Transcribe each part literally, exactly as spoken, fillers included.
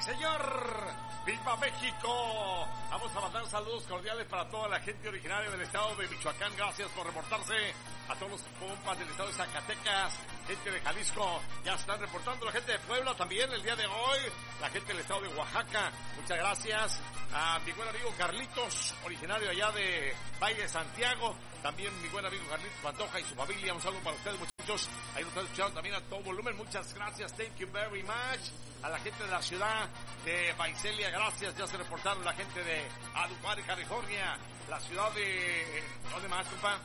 señor. ¡Viva México! Vamos a mandar saludos cordiales para toda la gente originaria del estado de Michoacán. Gracias por reportarse. A todos los compas del estado de Zacatecas, gente de Jalisco, ya están reportando. La gente de Puebla también el día de hoy. La gente del estado de Oaxaca, muchas gracias. A mi buen amigo Carlitos, originario allá de Valle de Santiago. También mi buen amigo Carlitos Pantoja y su familia. Un saludo para ustedes, muchachos. Ahí nos están escuchando también a todo volumen. Muchas gracias. Thank you very much. A la gente de la ciudad de Vaiselia, gracias. Ya se reportaron la gente de Alupar, California. La ciudad de... ¿Dónde más, compa?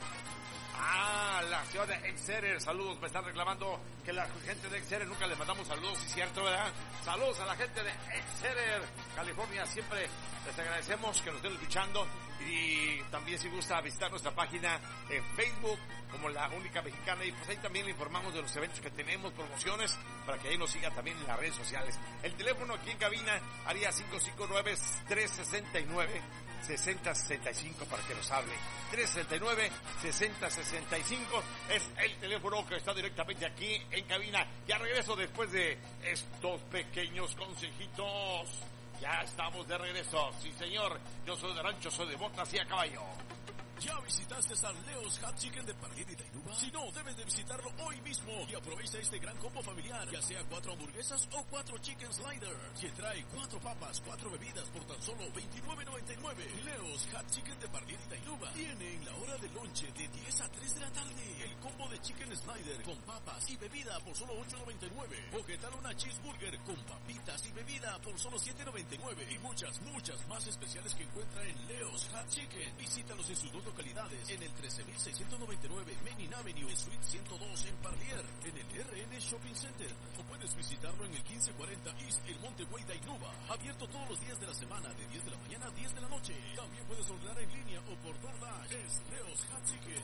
Ah, la ciudad de Exeter, saludos, me están reclamando que la gente de Exeter nunca les mandamos saludos, ¿sí es cierto, verdad? Saludos a la gente de Exeter, California, siempre les agradecemos que nos estén escuchando y también si gusta visitar nuestra página en Facebook como La Única Mexicana y pues ahí también le informamos de los eventos que tenemos, promociones, para que ahí nos siga también en las redes sociales. El teléfono aquí en cabina haría cinco cinco nueve, tres seis nueve, seis cero seis cinco para que nos hable. tres seis nueve, seis cero seis cinco es el teléfono que está directamente aquí en cabina. Ya regreso después de estos pequeños consejitos. Ya estamos de regreso. Sí, señor. Yo soy de rancho, soy de botas y a caballo. ¿Ya visitaste San Leo's Hot Chicken de Parlier y Tainuba? Si no, debes de visitarlo hoy mismo y aprovecha este gran combo familiar, ya sea cuatro hamburguesas o cuatro chicken sliders, que trae cuatro papas, cuatro bebidas por tan solo veintinueve noventa y nueve. Leo's Hot Chicken de Parlier y Tainuba tiene en la hora de lonche de diez a tres de la tarde el combo de chicken slider con papas y bebida por solo ocho noventa y nueve. O qué tal una cheeseburger con papitas y bebida por solo siete noventa y nueve. Y muchas, muchas más especiales que encuentra en Leo's Hot Chicken. Visítalos en sus dos localidades, en el trece mil seiscientos noventa y nueve Main Avenue, en Suite ciento dos en Parlier, en el R N Shopping Center, o puedes visitarlo en el quince cuarenta East El Monte Way de Tainuba, abierto todos los días de la semana, de diez de la mañana a diez de la noche. También puedes ordenar en línea o por DoorDash. Es Leo's Hot Chicken.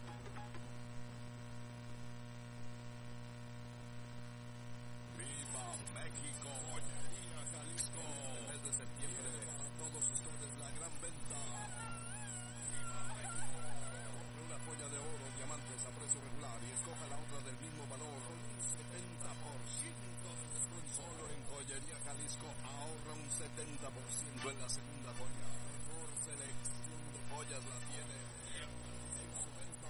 ¡Viva México! Joyería Jalisco. El mes de septiembre, a todos ustedes la gran venta. Una joya de oro, diamantes a precio regular y escoja la otra del mismo valor con un setenta por ciento de descuento. Solo en Joyería Jalisco ahorra un setenta por ciento en la segunda joya. Mejor selección de joyas la tiene en su venta.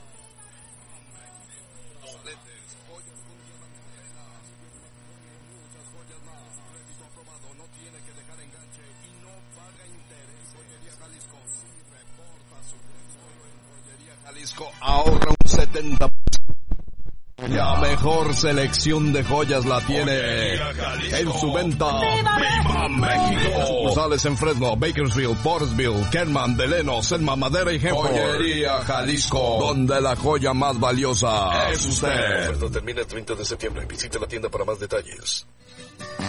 Toletes, joyas con diamanteras, muchas joyas más. Crédito aprobado, no tiene que dejar enganche y no paga interés. Joyería Jalisco sí reporta su crédito en Joyería Jalisco ahorra un setenta por ciento. La mejor selección de joyas la tiene en su venta. ¡Viva México! Sucursales en Fresno, Bakersfield, Portersville, Kerman, Deleno, Selma, Madera y Hempel. Joyería Jalisco, donde la joya más valiosa es usted. La oferta termina el treinta de septiembre. Visite la tienda para más detalles.